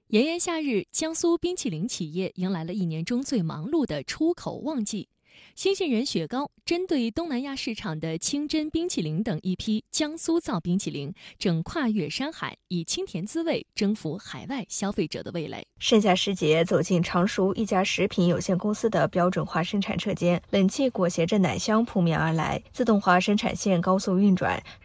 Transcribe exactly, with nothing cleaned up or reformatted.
炎炎夏日，江苏冰淇淋企业迎来了一年中最忙碌的出口旺季。新鲜人雪糕针对东南亚市场的清真冰淇淋等一批江苏造冰淇淋，正跨越山海，以清甜滋味征服海外消费者的味蕾。 盛夏时节，走进常熟一家食品有限公司的标准化生产车间，冷气裹挟着奶香扑面而来，自动化生产线高速运转，